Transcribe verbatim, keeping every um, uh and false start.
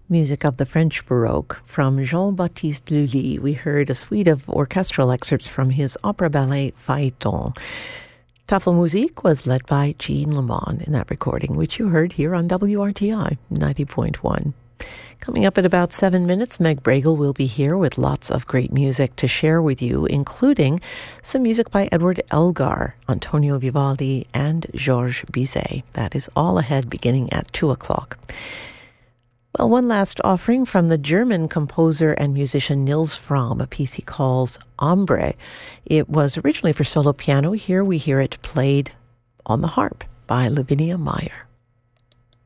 Music of the French Baroque. From Jean-Baptiste Lully, we heard a suite of orchestral excerpts from his opera ballet Phaeton. Tafelmusik was led by Jean Lamont in that recording, which you heard here on W R T I ninety point one. Coming up in about seven minutes, Meg Bragle will be here with lots of great music to share with you, including some music by Edward Elgar, Antonio Vivaldi, and Georges Bizet. That is all ahead beginning at two o'clock. Well, one last offering from the German composer and musician Nils Frahm, a piece he calls Ombre. It was originally for solo piano. Here we hear it played on the harp by Lavinia Meyer.